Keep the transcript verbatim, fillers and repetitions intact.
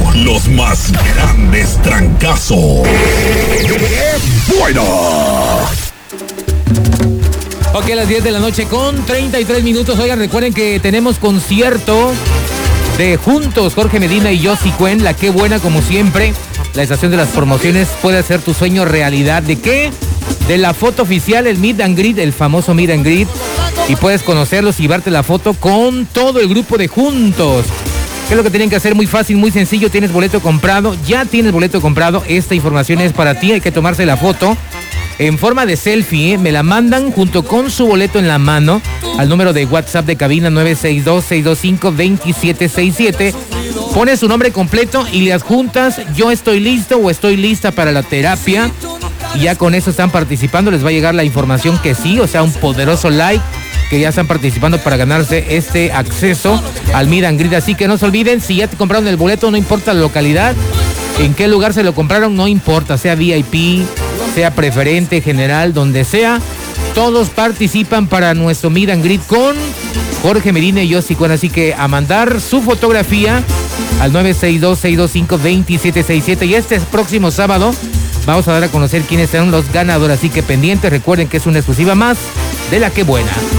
Los más grandes trancazos. ¡Qué buena! Ok, a las diez de la noche con treinta y tres minutos. Oigan, recuerden que tenemos concierto de Juntos, Jorge Medina y Yossi Cuen. La Qué Buena, como siempre. La estación de las promociones puede hacer tu sueño realidad. ¿De qué? De la foto oficial, el Meet and Greet, el famoso Meet and Greet. Y puedes conocerlos y llevarte la foto con todo el grupo de Juntos. ¿Qué es lo que tienen que hacer? Muy fácil, muy sencillo. Tienes boleto comprado, ya tienes boleto comprado. Esta información es para ti, hay que tomarse la foto en forma de selfie, ¿eh? Me la mandan junto con su boleto en la mano al número de WhatsApp de cabina nueve seis dos, seis dos cinco, dos siete seis siete. Pones su nombre completo y le adjuntas yo estoy listo o estoy lista para la terapia. Y ya con eso están participando, les va a llegar la información que sí, o sea, un poderoso like, que ya están participando para ganarse este acceso al Meet and Greet. Así que no se olviden, si ya te compraron el boleto, no importa la localidad, en qué lugar se lo compraron, no importa, sea V I P, sea preferente, general, donde sea, todos participan para nuestro Meet and Greet con Jorge Medina y Yossi Cuen. Así que a mandar su fotografía al nueve seis dos, seis dos cinco, dos siete seis siete. Y este próximo sábado vamos a dar a conocer quiénes serán los ganadores. Así que pendientes, recuerden que es una exclusiva más de La Qué Buena.